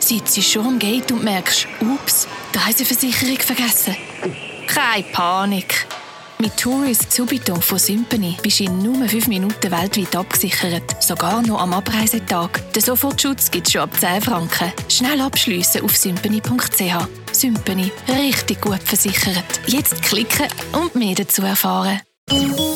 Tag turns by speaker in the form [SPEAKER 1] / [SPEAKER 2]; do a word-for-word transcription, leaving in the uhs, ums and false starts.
[SPEAKER 1] sitzt schon am Gate und merkst, ups, die Reiseversicherung vergessen. Keine Panik. Mit Tourist Subito von Sympany bist du in nur fünf Minuten weltweit abgesichert. Sogar noch am Abreisetag. Den Sofortschutz gibt es schon ab zehn Franken. Schnell abschliessen auf sympany punkt c h. Sympany. Richtig gut versichert. Jetzt klicken und mehr dazu erfahren.